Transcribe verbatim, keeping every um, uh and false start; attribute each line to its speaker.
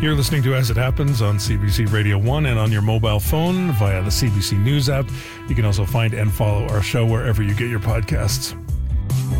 Speaker 1: You're listening to As It Happens on C B C Radio one and on your mobile phone via the C B C News app. You can also find and follow our show wherever you get your podcasts.